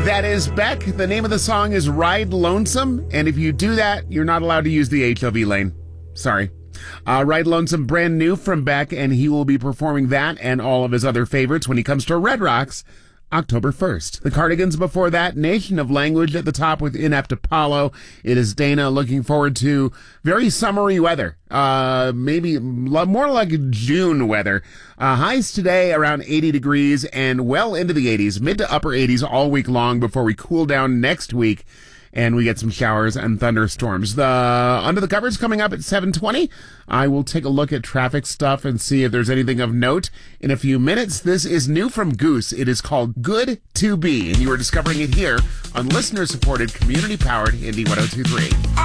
That is Beck. The name of the song is Ride Lonesome. And if you do that, you're not allowed to use the HOV lane. Sorry. Ride Lonesome, brand new from Beck, and he will be performing that and all of his other favorites when he comes to Red Rocks October 1st. The Cardigans before that, Nation of Language at the top with Inept Apollo. It is Dana. Looking forward to very summery weather. Maybe more like June weather. Highs today around 80 degrees and well into the 80s, mid to upper 80s all week long before we cool down next week and we get some showers and thunderstorms. The Under the Covers coming up at 7:20. I will take a look at traffic stuff and see if there's anything of note in a few minutes. This is new from Goose. It is called Good to Be, and you are discovering it here on listener-supported, community-powered Indie 102.3.